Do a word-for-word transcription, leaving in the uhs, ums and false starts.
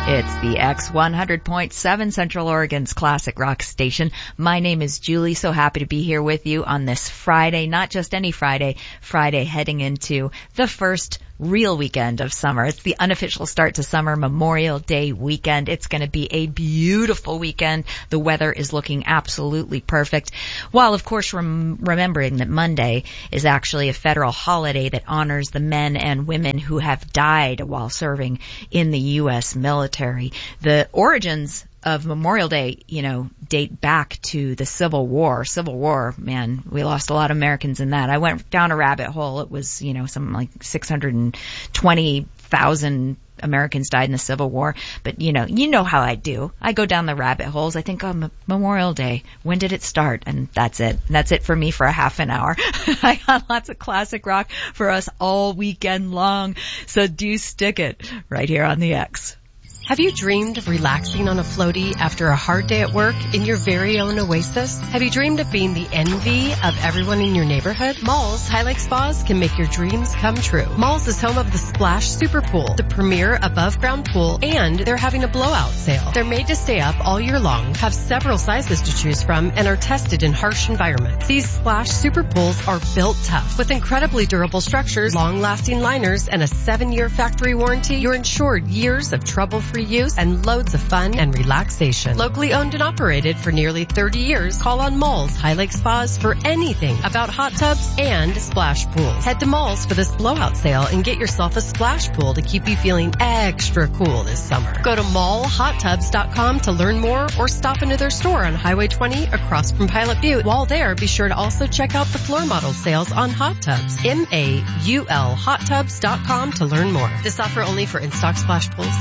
It's the X one hundred point seven Central Oregon's classic rock station. My name is Julie. So happy to be here with you on this Friday, not just any Friday, Friday heading into the first real weekend of summer. It's the unofficial start to summer, Memorial Day weekend. It's going to be a beautiful weekend. The weather is looking absolutely perfect. While, of course, rem- remembering that Monday is actually a federal holiday that honors the men and women who have died while serving in the U S military. The origins of Memorial Day, you know, date back to the Civil War. Civil War, man, we lost a lot of Americans in that. I went down a rabbit hole. It was, you know, something like six hundred twenty thousand Americans died in the Civil War. But, you know, you know how I do. I go down the rabbit holes. I think, oh, Memorial Day, when did it start? And that's it. That's it for me for a half an hour. I got lots of classic rock for us all weekend long. So do stick it right here on the X. Have you dreamed of relaxing on a floaty after a hard day at work in your very own oasis? Have you dreamed of being the envy of everyone in your neighborhood? Malls High Lake Spas can make your dreams come true. Malls is home of the Splash Super Pool, the premier above-ground pool, and they're having a blowout sale. They're made to stay up all year long, have several sizes to choose from, and are tested in harsh environments. These Splash Super Pools are built tough with incredibly durable structures, long-lasting liners, and a seven-year factory warranty. You're insured years of trouble-free use and loads of fun and relaxation. Locally owned and operated for nearly thirty years, call on Malls High Lake Spas for anything about hot tubs and splash pools. Head to Malls for this blowout sale and get yourself a splash pool to keep you feeling extra cool this summer. Go to mall hot tubs dot com to learn more or stop into their store on Highway twenty across from Pilot Butte. While there, be sure to also check out the floor model sales on hot tubs. M A U L hot tubs dot com to learn more. This offer only for in-stock splash pools.